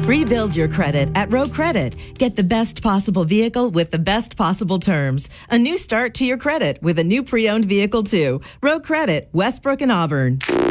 Rebuild your credit at Row Credit. Get the best possible vehicle with the best possible terms. A new start to your credit with a new pre-owned vehicle too. Row Credit, Westbrook and Auburn.